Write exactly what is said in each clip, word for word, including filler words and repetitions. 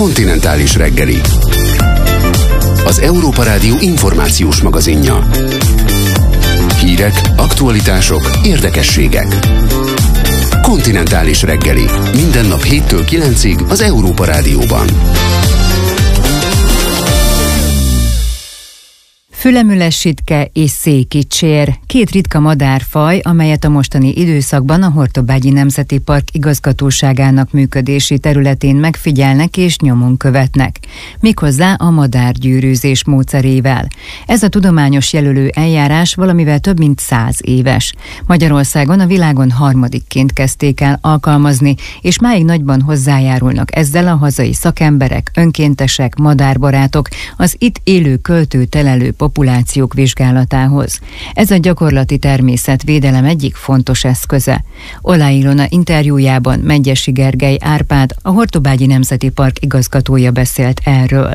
Kontinentális reggeli. Az Európa Rádió információs magazinja. Hírek, aktualitások, érdekességek. Kontinentális reggeli. Minden nap héttől kilencig az Európa Rádióban. Fülemüles sitke és székicsér, két ritka madárfaj, amelyet a mostani időszakban a Hortobágyi Nemzeti Park igazgatóságának működési területén megfigyelnek és nyomon követnek, méghozzá a madárgyűrűzés módszerével. Ez a tudományos jelölő eljárás valamivel több mint száz éves. Magyarországon a világon harmadikként kezdték el alkalmazni, és máig nagyban hozzájárulnak ezzel a hazai szakemberek, önkéntesek, madárbarátok, az itt élő költő-telelő populációk vizsgálatához. Ez a gyakorlati természetvédelem egyik fontos eszköze. Olá Ilona interjújában Medgyessy Gergely Árpád, a Hortobágyi Nemzeti Park igazgatója beszélt erről.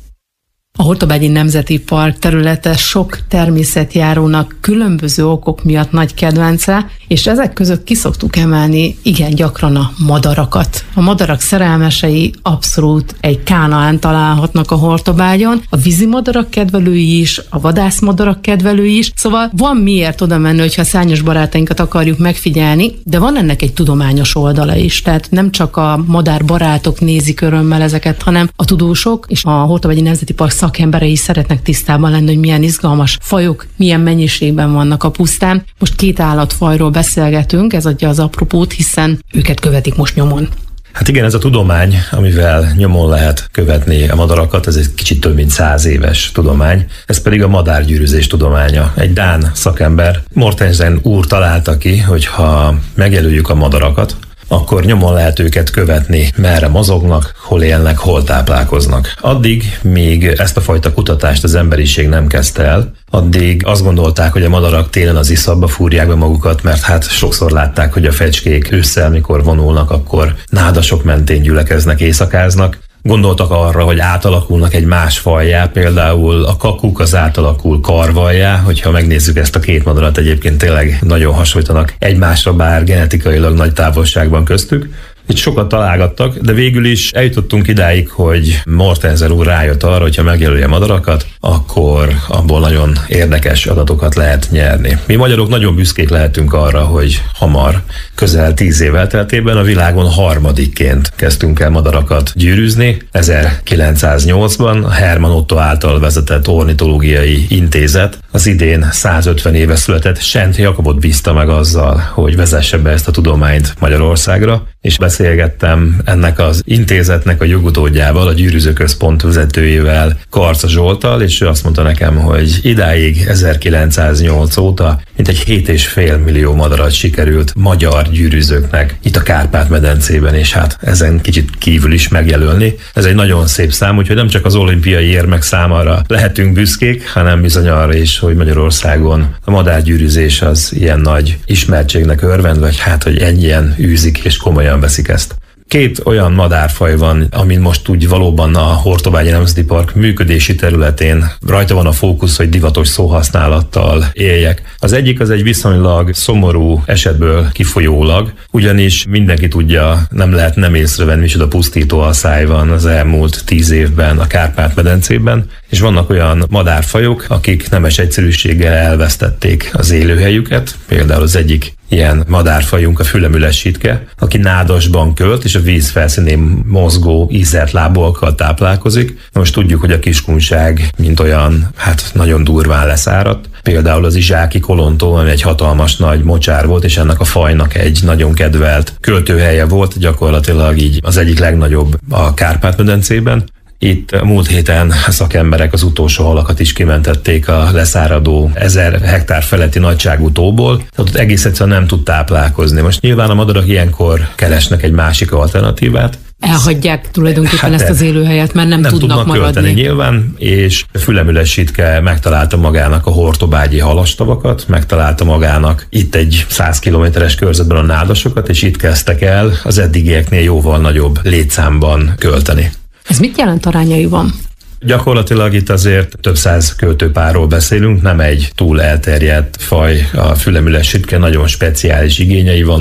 A Hortobágyi Nemzeti Park területe sok természetjárónak különböző okok miatt nagy kedvence, és ezek között ki szoktuk emelni igen gyakran a madarakat. A madarak szerelmesei abszolút egy Kánaán találhatnak a Hortobágyon, a vízimadarak kedvelői is, a vadászmadarak kedvelői is, szóval van miért oda menni, hogyha szárnyas barátainkat akarjuk megfigyelni, de van ennek egy tudományos oldala is, tehát nem csak a madárbarátok nézik örömmel ezeket, hanem a tudósok és a Hortobágyi Nemzeti Park szakemberei is szeretnek tisztában lenni, hogy milyen izgalmas fajok, milyen mennyiségben vannak a pusztán. Most két állatfajról beszélgetünk, ez adja az apropót, hiszen őket követik most nyomon. Hát igen, ez a tudomány, amivel nyomon lehet követni a madarakat, ez egy kicsit több mint száz éves tudomány. Ez pedig a madárgyűrűzés tudománya. Egy dán szakember, Mortensen úr találta ki, hogy ha megjelöljük a madarakat, akkor nyomon lehet őket követni, merre mozognak, hol élnek, hol táplálkoznak. Addig, míg ezt a fajta kutatást az emberiség nem kezdte el, addig azt gondolták, hogy a madarak télen az iszapba fúrják be magukat, mert hát sokszor látták, hogy a fecskék ősszel, mikor vonulnak, akkor nádasok mentén gyülekeznek, éjszakáznak. Gondoltak arra, hogy átalakulnak egy más fajjá, például a kakuk az átalakul karvajjá, hogyha megnézzük ezt a két madarat, egyébként tényleg nagyon hasonlítanak egymásra, bár genetikailag nagy távolságban köztük. Itt sokat találgattak, de végül is eljutottunk idáig, hogy Mortensen úr rájött arra, hogyha megjelöli a madarakat, akkor abból nagyon érdekes adatokat lehet nyerni. Mi magyarok nagyon büszkék lehetünk arra, hogy hamar, közel tíz év elteltében a világon harmadikként kezdtünk el madarakat gyűrűzni. ezerkilencszáznyolcban a Hermann Otto által vezetett ornitológiai intézet az idén százötven éve született Szent Jakobot bízta meg azzal, hogy vezesse be ezt a tudományt Magyarországra, és beszélgettem ennek az intézetnek a jogutódjával, a Gyűrűzőközpont vezetőjével, Karca Zsolttal, és ő azt mondta nekem, hogy idáig ezerkilencszáznyolc óta mintegy hét és fél millió madarat sikerült magyar gyűrűzőknek itt a Kárpát-medencében, és hát ezen kicsit kívül is megjelölni. Ez egy nagyon szép szám, úgyhogy nem csak az olimpiai érmek számára lehetünk büszkék, hanem bizony arra is, hogy Magyarországon a madárgyűrűzés az ilyen nagy ismertségnek örvend, vagy hát, hogy ennyien űzik és komolyan veszik ezt. Két olyan madárfaj van, amin most úgy valóban a Hortobágyi Nemzeti Park működési területén rajta van a fókusz, hogy divatos szóhasználattal éljek. Az egyik az egy viszonylag szomorú esetből kifolyólag, ugyanis mindenki tudja, nem lehet nem észrevenni, micsoda pusztító asszály van az elmúlt tíz évben a Kárpát-medencében, és vannak olyan madárfajok, akik nemes egyszerűséggel elvesztették az élőhelyüket, például az egyik ilyen madárfajunk a fülemüles sitke, aki nádasban költ, és a víz felszínén mozgó ízelt lábúakkal táplálkozik. Most tudjuk, hogy a kiskunság, mint olyan, hát nagyon durván leszáradt. Például az izsáki kolontó, ami egy hatalmas nagy mocsár volt, és ennek a fajnak egy nagyon kedvelt költőhelye volt, gyakorlatilag így az egyik legnagyobb a Kárpát-medencében. Itt a múlt héten a szakemberek az utolsó halakat is kimentették a leszáradó ezer hektár feletti nagyságú tóból, tehát ott egész egyszerűen nem tud táplálkozni. Most nyilván a madarak ilyenkor keresnek egy másik alternatívát. Elhagyják tulajdonképpen hát ezt az élőhelyet, mert nem, nem tudnak, tudnak maradni. költeni nyilván, és fülemüles sitke megtalálta magának a hortobágyi halastavakat, megtalálta magának itt egy száz kilométeres körzetben a nádasokat, és itt kezdtek el az eddigieknél jóval nagyobb létszámban költeni. Ez mit jelent arányaiban? Gyakorlatilag itt azért több száz költőpárról beszélünk, nem egy túl elterjedt faj, a fülemüles sitke, nagyon speciális igényei vannak.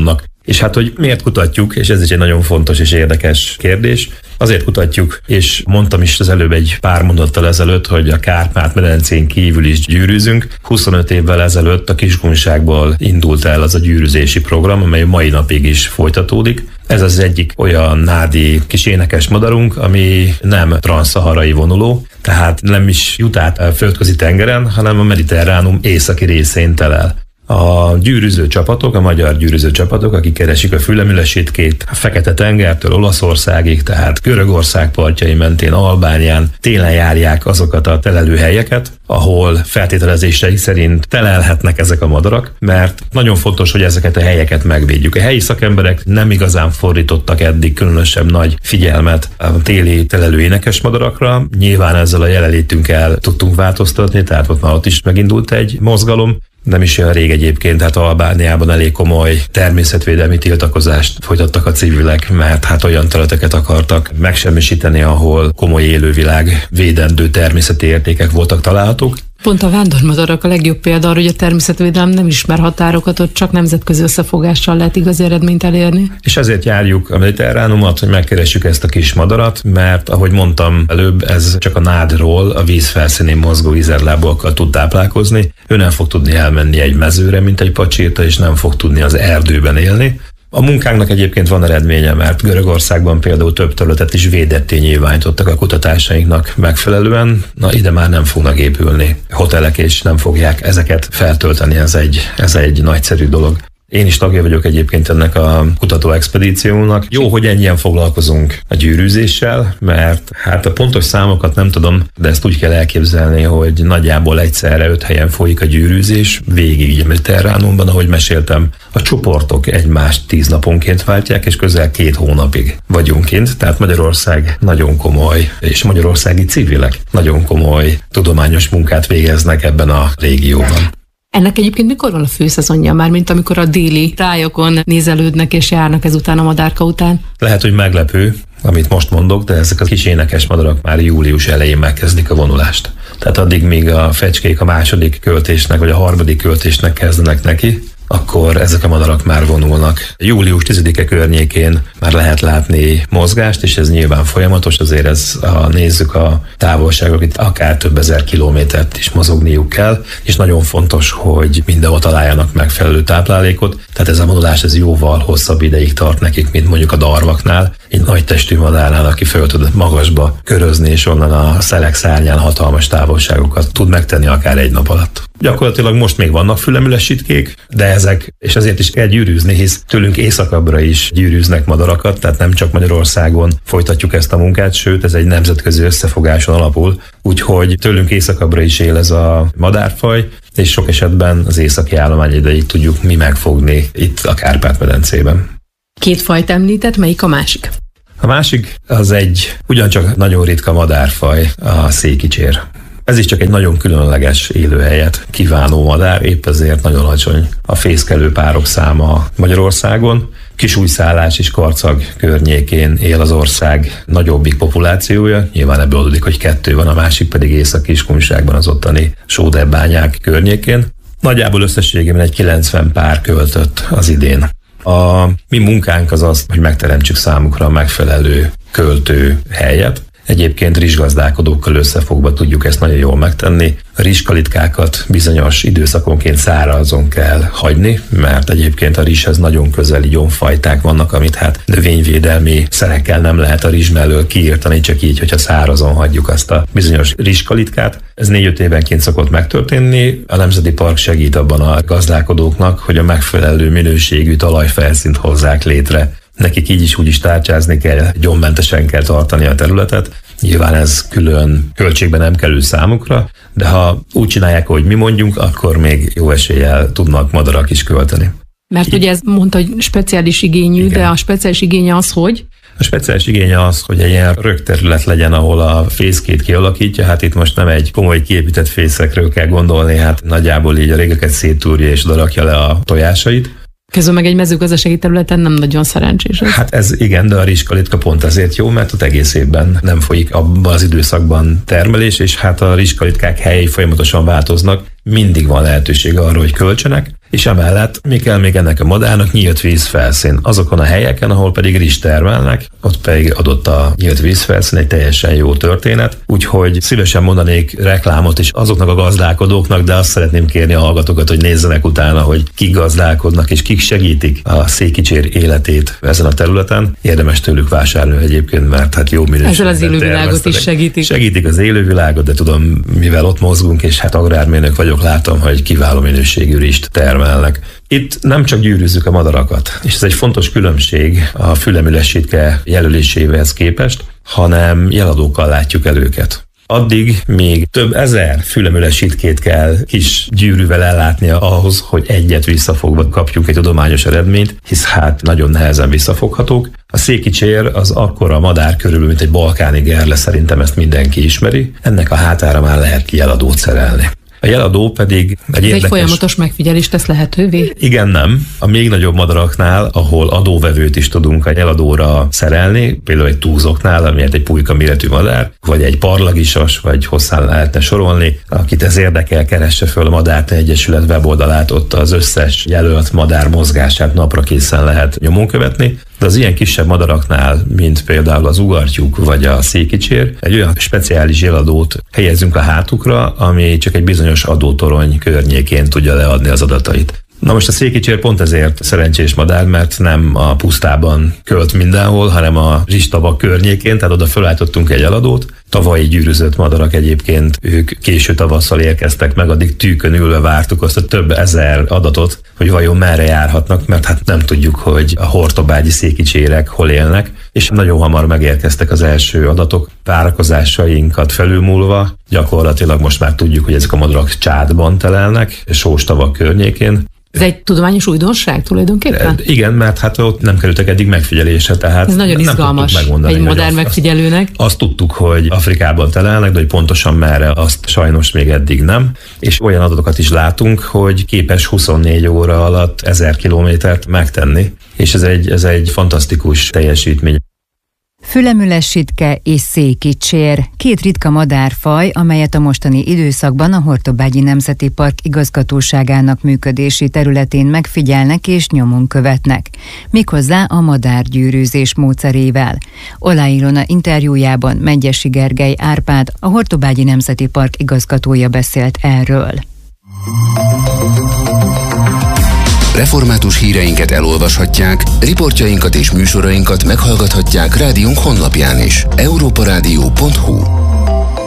És hát, hogy miért kutatjuk, és ez is egy nagyon fontos és érdekes kérdés. Azért kutatjuk, és mondtam is az előbb egy pár mondattal ezelőtt, hogy a Kárpát-medencén kívül is gyűrűzünk. huszonöt évvel ezelőtt a Kiskunságból indult el az a gyűrűzési program, amely mai napig is folytatódik. Ez az egyik olyan nádi kis énekes madarunk, ami nem transzszaharai vonuló, tehát nem is jut át a földközi tengeren, hanem a mediterránum északi részén telel. A gyűrűző csapatok, a magyar gyűrűző csapatok, akik keresik a Fülemülesétkét, a Fekete-tengertől Olaszországig, tehát Görögország partjai mentén, Albánián télen járják azokat a telelőhelyeket, ahol feltételezéseik szerint telelhetnek ezek a madarak, mert nagyon fontos, hogy ezeket a helyeket megvédjük. A helyi szakemberek nem igazán fordítottak eddig különösebb nagy figyelmet a téli telelő énekes madarakra. Nyilván ezzel a jelenlétünkkel tudtunk változtatni, tehát ott már ott is megindult egy mozgalom. Nem is olyan rég egyébként, hát Albániában elég komoly természetvédelmi tiltakozást folytattak a civilek, mert hát olyan területeket akartak megsemmisíteni, ahol komoly élővilág védendő természeti értékek voltak találhatók. Pont a vándormadarak a legjobb példa arra, hogy a természetvédelem nem ismer határokat, ott csak nemzetközi összefogással lehet igazi eredményt elérni. És ezért járjuk a mediterránumot, hogy megkeressük ezt a kis madarat, mert ahogy mondtam előbb, ez csak a nádról, a víz felszínén mozgó ízeltlábúakkal tud táplálkozni. Ő nem fog tudni elmenni egy mezőre, mint egy pacsirta, és nem fog tudni az erdőben élni. A munkánknak egyébként van eredménye, mert Görögországban például több területet is védetté nyilvánítottak a kutatásainknak megfelelően. Na, ide már nem fognak épülni hotelek, és nem fogják ezeket feltölteni, ez egy, ez egy nagyszerű dolog. Én is tagja vagyok egyébként ennek a kutatóexpedíciónak. Jó, hogy ennyien foglalkozunk a gyűrűzéssel, mert hát a pontos számokat nem tudom, de ezt úgy kell elképzelni, hogy nagyjából egyszerre öt helyen folyik a gyűrűzés, végig a Mediterránumban, ahogy meséltem. A csoportok egymást tíz naponként váltják, és közel két hónapig vagyunk kint, tehát Magyarország nagyon komoly, és magyarországi civilek nagyon komoly tudományos munkát végeznek ebben a régióban. Ennek egyébként mikor van a főszezonja már, mint amikor a déli tájokon nézelődnek és járnak ezután a madárka után? Lehet, hogy meglepő, amit most mondok, de ezek a kis énekes madarak már július elején megkezdik a vonulást. Tehát addig, míg a fecskék a második költésnek vagy a harmadik költésnek kezdenek neki, akkor ezek a madarak már vonulnak. Július tizedike környékén már lehet látni mozgást, és ez nyilván folyamatos, azért ez, ha nézzük a távolságokat, itt akár több ezer kilométert is mozogniuk kell, és nagyon fontos, hogy mindenhol találjanak megfelelő táplálékot, tehát ez a vonulás ez jóval hosszabb ideig tart nekik, mint mondjuk a darvaknál, egy nagy testű madárnál, aki föl tud magasba körözni, és onnan a szelek szárnyán hatalmas távolságokat tud megtenni akár egy nap alatt. Gyakorlatilag most még vannak fülemülesítkék, de ezek, és azért is kell gyűrűzni, hisz tőlünk északabbra is gyűrűznek madarakat, tehát nem csak Magyarországon folytatjuk ezt a munkát, sőt ez egy nemzetközi összefogáson alapul, úgyhogy tőlünk északabbra is él ez a madárfaj, és sok esetben az északi állomány idejét tudjuk mi megfogni itt a Kárpát-medencében. Két fajt említett, melyik a másik? A másik az egy ugyancsak nagyon ritka madárfaj, a székicsér. Ez is csak egy nagyon különleges élőhelyet kívánó madár, épp ezért nagyon alacsony a fészkelő párok száma Magyarországon. Kisújszállás és Karcag környékén él az ország nagyobbik populációja, nyilván ebből adódik, hogy kettő van, a másik pedig Észak-Kiskunságban, az ottani Sóderbányák környékén. Nagyjából összességében egy kilencven pár költött az idén. A mi munkánk az az, hogy megteremtsük számukra a megfelelő költő helyet. Egyébként rizsgazdálkodókkal összefogva tudjuk ezt nagyon jól megtenni. A rizskalitkákat bizonyos időszakonként szárazon kell hagyni, mert egyébként a rizshez nagyon közeli gyomfajták vannak, amit hát növényvédelmi szerekkel nem lehet a rizs mellől kiírtani, csak így, hogyha szárazon hagyjuk azt a bizonyos rizskalitkát. Ez négy-öt évenként szokott megtörténni. A Nemzeti Park segít abban a gazdálkodóknak, hogy a megfelelő minőségű talajfelszínt hozzák létre. Nekik így is úgy is tárcsázni kell, gyommentesen kell tartani a területet. Nyilván ez külön költségben nem kerül számukra, de ha úgy csinálják, hogy mi mondjunk, akkor még jó eséllyel tudnak madarak is költeni. Mert így. Ugye ez mondta, hogy speciális igényű, igen. De a speciális igénye az, hogy? A speciális igénye az, hogy egy ilyen rögterület legyen, ahol a fészkét kialakítja. Hát itt most nem egy komoly kiépített fészekről kell gondolni, hát nagyjából így a régeket széttúrja és odarakja le a tojásait. Közben meg egy mezőgazdasági területen nem nagyon szerencsés. Ez. Hát ez igen, de a rizskalitka pont ezért jó, mert ott egész évben nem folyik abban az időszakban termelés, és hát a rizskalitkák helyi folyamatosan változnak, mindig van lehetőség arra, hogy költsenek, és emellett mi kell még ennek a madárnak? Nyílt vízfelszín. Azokon a helyeken, ahol pedig rizs termelnek, ott pedig adott a nyílt vízfelszín, egy teljesen jó történet. Úgyhogy szívesen mondanék reklámot is azoknak a gazdálkodóknak, de azt szeretném kérni a hallgatókat, hogy nézzenek utána, hogy kik gazdálkodnak és kik segítik a székicsér életét ezen a területen. Érdemes tőlük vásárolni egyébként, mert hát jó minőségben ezzel az élővilágot is segítik. Segítik az élővilágot, de tudom, mivel ott mozgunk, és hát agrármérnök vagyok, látom, hogy kiváló minőségű rizst termelnek. Itt nem csak gyűrűzzük a madarakat, és ez egy fontos különbség a fülemülesítke jelöléséhez képest, hanem jeladókkal látjuk el őket. Addig még több ezer fülemülesítkét kell kis gyűrűvel ellátnia ahhoz, hogy egyet visszafogva kapjunk egy tudományos eredményt, hisz hát nagyon nehezen visszafoghatók. A székicsér az akkora madár körülbelül, mint egy balkáni gerle, szerintem ezt mindenki ismeri. Ennek a hátára már lehet jeladót szerelni. A jeladó pedig egy érdekes... egy folyamatos megfigyelést tesz lehetővé? Igen, nem. A még nagyobb madaraknál, ahol adóvevőt is tudunk a jeladóra szerelni, például egy túzoknál, amiért egy pulyka méretű madár, vagy egy parlagisas, vagy hosszán lehetne sorolni. Akit ez érdekel, keresse föl a Madártani Egyesület weboldalát, ott az összes jelölt madár mozgását napra készen lehet nyomon követni. De az ilyen kisebb madaraknál, mint például az ugartyúk vagy a székicsér, egy olyan speciális jeladót helyezünk a hátukra, ami csak egy bizonyos adótorony környékén tudja leadni az adatait. Na most a székicsér pont ezért szerencsés madár, mert nem a pusztában költ mindenhol, hanem a rizstavak környékén, tehát oda felállítottunk egy eladót. Tavalyi gyűrűzött madarak egyébként, ők késő tavasszal érkeztek meg, addig tűkön ülve vártuk azt a több ezer adatot, hogy vajon merre járhatnak, mert hát nem tudjuk, hogy a hortobágyi székicsérek hol élnek, és nagyon hamar megérkeztek az első adatok, várakozásainkat felülmúlva. Gyakorlatilag most már tudjuk, hogy ezek a madarak Csádban telelnek, sós tavak környékén. Ez egy tudományos újdonság tulajdonképpen? Igen, mert hát ott nem kerültek eddig megfigyelésre, tehát ez nagyon izgalmas egy madár megfigyelőnek. Azt, azt tudtuk, hogy Afrikában telelnek, de hogy pontosan merre, azt sajnos még eddig nem. És olyan adatokat is látunk, hogy képes huszonnégy óra alatt ezer kilométert megtenni, és ez egy, ez egy fantasztikus teljesítmény. Fülemülesítke és székicsér, két ritka madárfaj, amelyet a mostani időszakban a Hortobágyi Nemzeti Park igazgatóságának működési területén megfigyelnek és nyomon követnek, méghozzá a madárgyűrűzés módszerével. Olá Ilona interjújában Medgyessy Gergely Árpád, a Hortobágyi Nemzeti Park igazgatója beszélt erről. Református híreinket elolvashatják, riportjainkat és műsorainkat meghallgathatják rádiónk honlapján is. európa rádió pont hu